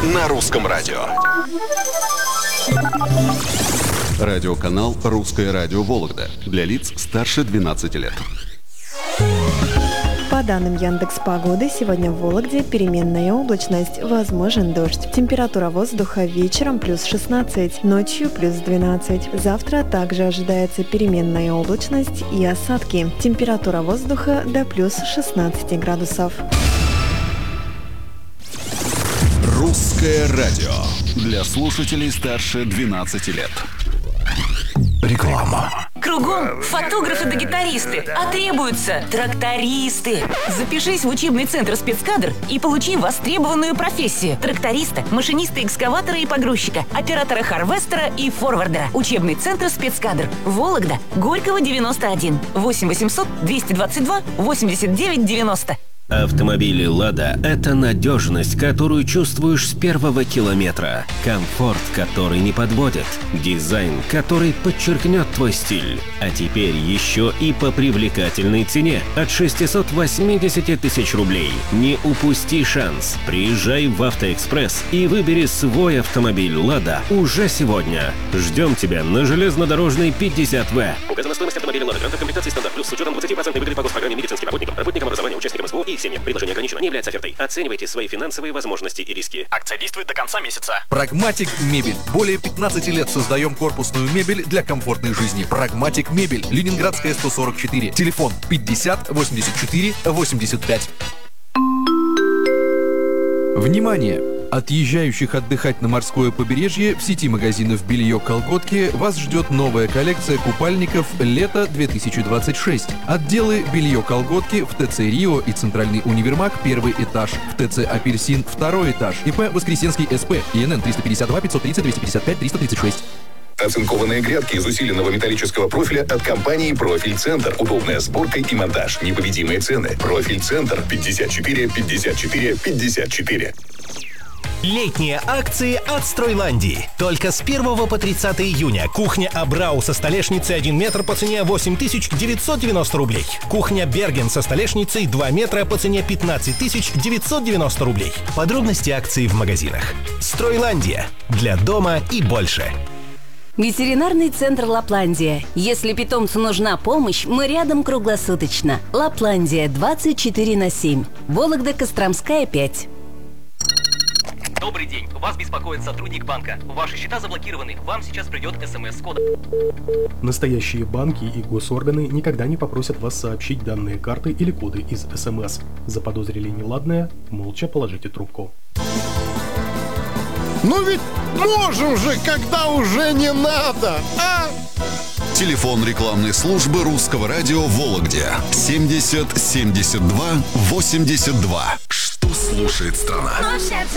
на Русском радио. Радиоканал «Русское радио Вологда» для лиц старше 12 лет. По данным Яндекс.Погоды, сегодня в Вологде переменная облачность, возможен дождь. Температура воздуха вечером плюс 16, ночью плюс 12. Завтра также ожидается переменная облачность и осадки. Температура воздуха до плюс 16 градусов. «Русское радио» для слушателей старше 12 лет. Реклама. Кругом фотографы да гитаристы, а требуются трактористы. Запишись в учебный центр спецкадр и получи востребованную профессию тракториста, машиниста экскаватора и погрузчика, оператора харвестера и форвардера. Учебный центр спецкадр. Вологда, Горького, 91, 8 800 222 89 90. Автомобили «Лада» — это надежность, которую чувствуешь с первого километра. Комфорт, который не подводит. Дизайн, который подчеркнет твой стиль. А теперь еще и по привлекательной цене от 680 тысяч рублей. Не упусти шанс. Приезжай в «Автоэкспресс» и выбери свой автомобиль «Лада» уже сегодня. Ждем тебя на железнодорожной 50В. Указана стоимость автомобиля «Лада» Гранта в комплектации «Стандарт Плюс» с учетом 20% выгоды по госпрограмме медицинским работникам, работникам образования, участникам СВО и семьям. Предложение ограничено, не является офертой. Оценивайте свои финансовые возможности и риски. Акция действует до конца месяца. Прагматик Мебель. Более 15 лет создаем корпусную мебель для комфортной жизни. Прагматик Мебель. Ленинградская, 144. Телефон 50 84 85. Внимание! Отъезжающих отдыхать на морское побережье в сети магазинов «Белье-колготки» вас ждет новая коллекция купальников «Лето 2026». Отделы «Белье-колготки» в ТЦ «Рио» и «Центральный универмаг» первый этаж, в ТЦ «Апельсин» второй этаж, ИП «Воскресенский СП», ИНН 352 530 255 336. Оцинкованные грядки из усиленного металлического профиля от компании «Профиль Центр». Удобная сборка и монтаж. Непобедимые цены. «Профиль Центр» 54 54 54. Летние акции от Стройландии. Только с 1 по 30 июня. Кухня Абрау со столешницей 1 метр по цене 8990 рублей. Кухня Берген со столешницей 2 метра по цене 15990 рублей. Подробности акций в магазинах. Стройландия. Для дома и больше. Ветеринарный центр «Лапландия». Если питомцу нужна помощь, мы рядом круглосуточно. «Лапландия» 24/7. Вологда, Костромская, 5. Добрый день. Вас беспокоит сотрудник банка. Ваши счета заблокированы. Вам сейчас придет СМС с кодом. Настоящие банки и госорганы никогда не попросят вас сообщить данные карты или коды из СМС. Заподозрили неладное? Молча положите трубку. Ну ведь можем же, когда уже не надо, а? Телефон рекламной службы «Русского радио» в Вологде 70 72 82. Что слушает страна?